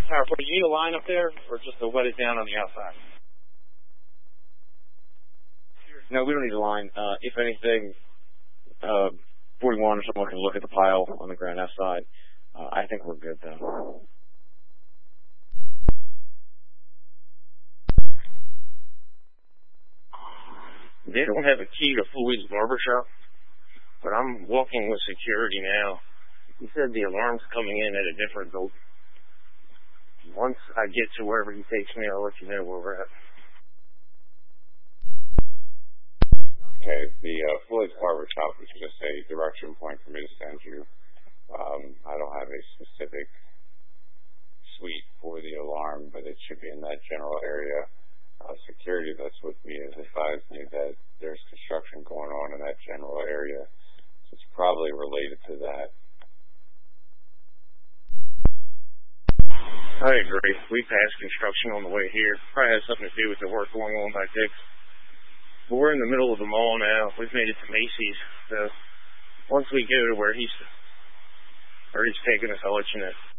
PowerPoint, you need a line up there, or just to wet it down on the outside? No, we don't need a line. If anything, 41 or someone can look at the pile on the ground outside. I think we're good, though. They don't have a key to Floyd's barbershop, but I'm walking with security now. He said the alarm's coming in at a different building. Once I get to wherever he takes me, I'll let you know where we're at. Okay, the Floyd's barbershop is just a direction point for me to send you. I don't have a specific suite for the alarm, but it should be in that general area. Security that's with me has advised me that there's construction going on in that general area, so it's probably related to that. I agree. We passed construction on the way here. Probably has something to do with the work going on by Dick's. But we're in the middle of the mall now. We've made it to Macy's, so once we go to where he's taking us, I'll let you know.